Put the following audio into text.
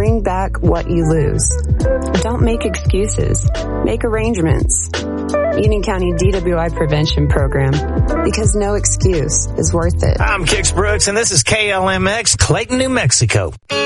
bring back what you lose. Don't make excuses. Make arrangements. Union County DWI Prevention Program, because no excuse is worth it. I'm Kix Brooks, and this is KLMX, Clayton, New Mexico.